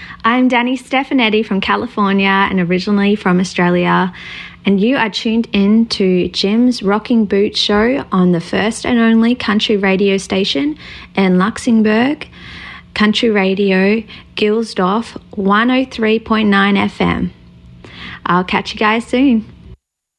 I'm Danny Stefanetti from California and originally from Australia, and you are tuned in to Jim's Rocking Boot Show on the first and only country radio station in Luxembourg, Country Radio Gilsdorf 103.9 FM. I'll catch you guys soon.